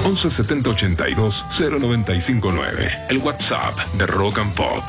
11 70 82 0959. El WhatsApp de Rock and Pop.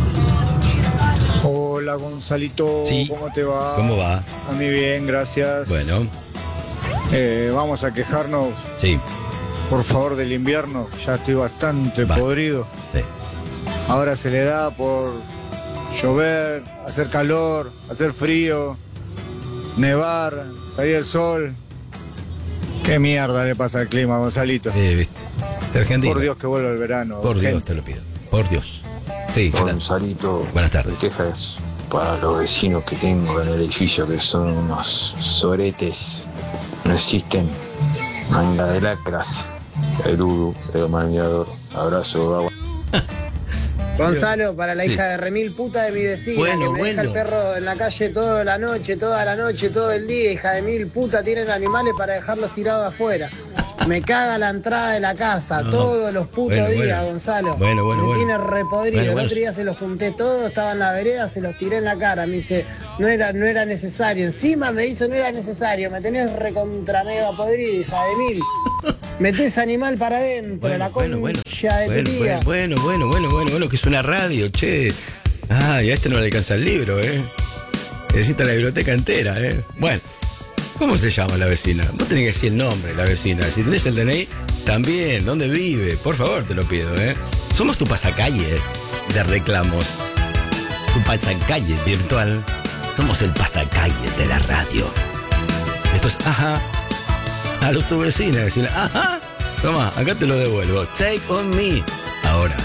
Hola Gonzalito, Sí. ¿cómo te va? ¿Cómo va? A mí bien, gracias. Bueno, Vamos a quejarnos, sí, por favor, del invierno. Ya estoy bastante Basta. podrido. sí. Ahora se le da por llover, hacer calor, hacer frío, nevar, salir el sol. ¿Qué mierda le pasa al clima, Gonzalito? Viste. Es Argentina. Por Dios que vuelva el verano. Por Dios, gente. te lo pido. Por Dios. Sí, ¿qué tal? Gonzalito, Buenas tardes. mi queja es para los vecinos que tengo en el edificio, que son unos soretes, no existen, manga de lacras, el Udu, el maniador, abrazo, agua. Gonzalo, para la Sí. hija de remil puta de mi vecina, Bueno, que me deja el bueno. perro en la calle toda la noche, todo el día, hija de mil puta, tienen animales para dejarlos tirados afuera. Me caga la entrada de la casa, No. todos los putos Bueno, días, bueno. Gonzalo. Bueno, bueno, me bueno. tiene repodrido. Bueno, bueno. El otro día se los junté todos, estaba en la vereda, se los tiré en la cara. Me dice, no era necesario. Encima me dice, no era necesario. Me tenés recontra mega podrido, hija de mil. Metés animal para adentro, la concha de tu tía. Bueno, que es una radio, che. Ah, y a este no le alcanza el libro, Necesita la biblioteca entera, Bueno, ¿cómo se llama la vecina? Vos tenés que decir el nombre de la vecina. Si tenés el DNI, también, ¿dónde vive? Por favor, te lo pido, Somos tu pasacalle de reclamos. Tu pasacalle virtual. Somos el pasacalle de la radio. Esto es, ajá. A tu vecina, decirle, ajá. Toma, acá te lo devuelvo. Take on me. Ahora.